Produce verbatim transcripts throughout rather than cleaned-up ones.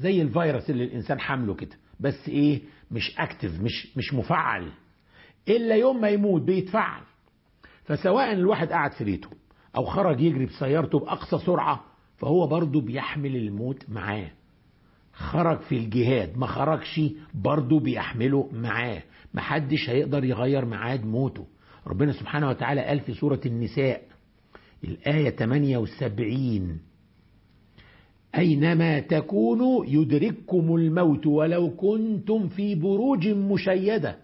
زي الفيروس اللي الانسان حامله كده، بس ايه، مش اكتف، مش مش مفعل، الا يوم ما يموت بيتفعل. فسواء الواحد قاعد في بيته او خرج يجري بسيارته باقصى سرعة، فهو برضه بيحمل الموت معاه. خرج في الجهاد ما خرجش برضه بيحمله معاه، محدش هيقدر يغير ميعاد موته. ربنا سبحانه وتعالى قال في سورة النساء الآية ثمانية وسبعين: أينما تكونوا يدرككم الموت ولو كنتم في بروج مشيدة.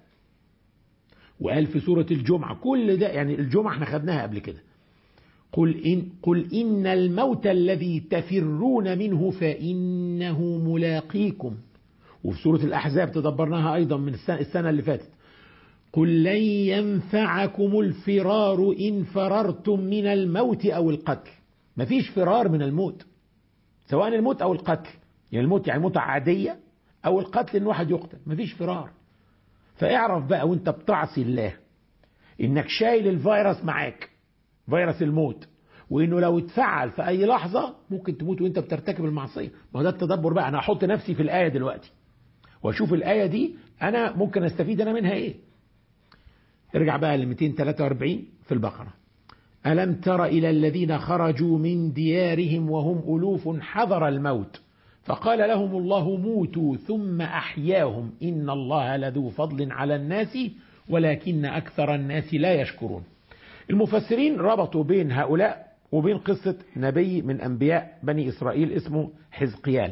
وقال في سورة الجمعة، كل ده يعني الجمعة احنا خدناها قبل كده، قل إن, قل إن الموت الذي تفرون منه فإنه ملاقيكم. وفي سورة الأحزاب تدبرناها أيضا من السنة اللي فاتت، قل لن ينفعكم الفرار إن فررتم من الموت أو القتل. مفيش فرار من الموت، سواء الموت أو القتل، يعني الموت يعني موت عادية، أو القتل إن واحد يقتل، مفيش فرار. فاعرف بقى وانت بتعصي الله إنك شايل الفيروس معاك، فيروس الموت، وإنه لو اتفعل في أي لحظة ممكن تموت وانت بترتكب المعصية. ما ده التدبر بقى، أنا أحط نفسي في الآية دلوقتي وأشوف الآية دي أنا ممكن أستفيد أنا منها إيه. ارجع بقى ل مئتين وثلاثة وأربعين في البقرة: ألم تر إلى الذين خرجوا من ديارهم وهم ألوف حذر الموت فقال لهم الله موتوا ثم أحياهم إن الله لذو فضل على الناس ولكن أكثر الناس لا يشكرون. المفسرين ربطوا بين هؤلاء وبين قصة نبي من أنبياء بني إسرائيل اسمه حزقيال.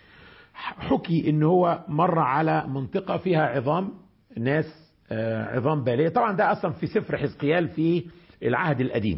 حكي إن هو مر على منطقة فيها عظام ناس، عظام بالية. طبعا ده أصلا في سفر حزقيال في العهد القديم.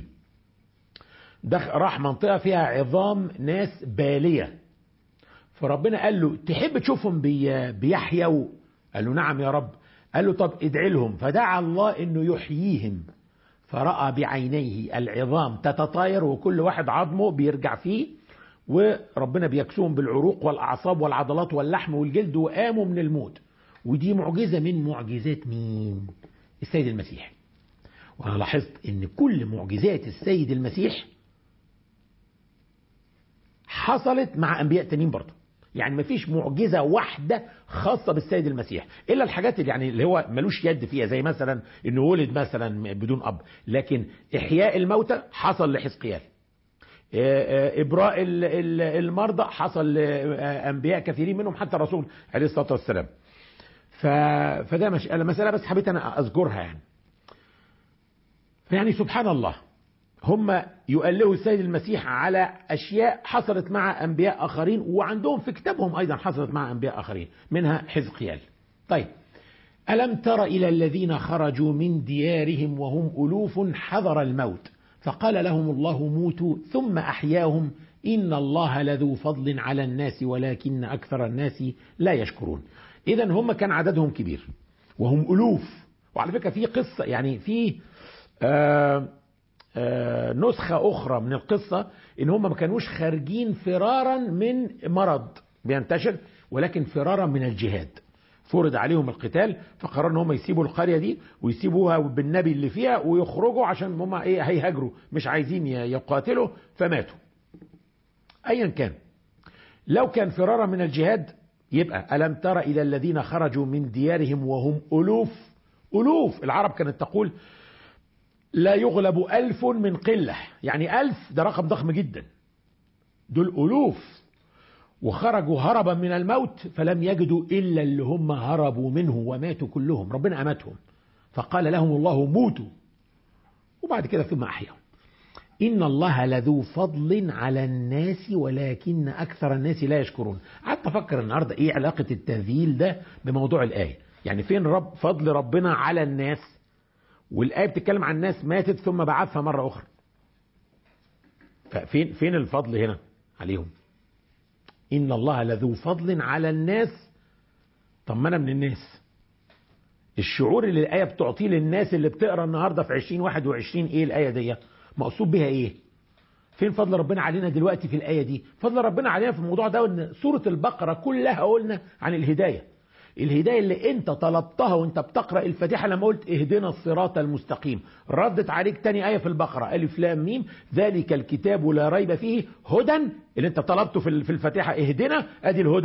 راح منطقة فيها عظام ناس بالية، فربنا قال له تحب تشوفهم بي بيحيوا؟ قال له نعم يا رب. قال له طب ادعي لهم، فدعا الله انه يحييهم، فرأى بعينيه العظام تتطاير وكل واحد عظمه بيرجع فيه، وربنا بيكسوهم بالعروق والأعصاب والعضلات واللحم والجلد وقاموا من الموت. ودي معجزة من معجزات مين؟ السيد المسيح. وأنا لاحظت ان كل معجزات السيد المسيح حصلت مع أنبياء تانيين برضه. يعني مفيش معجزة واحدة خاصة بالسيد المسيح إلا الحاجات اللي يعني اللي هو ملوش يد فيها، زي مثلا إنه ولد مثلا بدون أب. لكن إحياء الموتى حصل لحزقيال، إبراء المرضى حصل لأنبياء كثيرين منهم حتى الرسول عليه الصلاة والسلام. فده مسألة مسألة بس حبيت أنا أذكرها يعني. فيعني سبحان الله، هم يؤلهوا السيد المسيح على أشياء حصلت مع أنبياء آخرين، وعندهم في كتابهم أيضا حصلت مع أنبياء آخرين منها حزقيال. طيب، ألم تر إلى الذين خرجوا من ديارهم وهم ألوف حذر الموت فقال لهم الله موتوا ثم أحياهم إن الله لذو فضل على الناس ولكن أكثر الناس لا يشكرون. إذن هم كان عددهم كبير وهم ألوف. وعلى فكرة في قصة يعني في آه آه نسخة أخرى من القصة إن هم ما كانوش خارجين فرارا من مرض بينتشر، ولكن فرارا من الجهاد. فرض عليهم القتال فقرروا ان هم يسيبوا القرية دي ويسيبوها بالنبي اللي فيها ويخرجوا عشان هم ايه هيهاجروا، مش عايزين يقاتلوا، فماتوا. ايا كان، لو كان فرارا من الجهاد يبقى ألم تر إلى الذين خرجوا من ديارهم وهم ألوف. ألوف العرب كانت تقول لا يغلب ألف من قلة، يعني ألف ده رقم ضخم جدا، دول ألوف. وخرجوا هربا من الموت فلم يجدوا إلا اللي هم هربوا منه وماتوا كلهم، ربنا أمتهم فقال لهم الله موتوا، وبعد كده ثم أحياهم. إن الله لذو فضل على الناس ولكن أكثر الناس لا يشكرون. قعدت أفكر النهاردة إيه علاقة التذييل ده بموضوع الآية؟ يعني فين رب فضل ربنا على الناس، والآية بتتكلم عن الناس ماتت ثم بعثها مرة أخرى، ففين فين الفضل هنا عليهم؟ إن الله لذو فضل على الناس. طب ما أنا من الناس، الشعور اللي الآية بتعطيه للناس اللي بتقرأ النهاردة في عشرين واحد وعشرين إيه الآية دي مقصود بها إيه؟ فين فضل ربنا علينا دلوقتي في الآية دي؟ فضل ربنا علينا في الموضوع ده وإن سورة البقرة كلها قلنا عن الهداية. الهداية اللي انت طلبتها وانت بتقرأ الفاتحة لما قلت اهدنا الصراط المستقيم، ردت عليك تاني آية في البقرة ألف لام ميم ذلك الكتاب لا ريب فيه هدى، اللي انت طلبته في الفاتحة اهدنا، ادي الهدى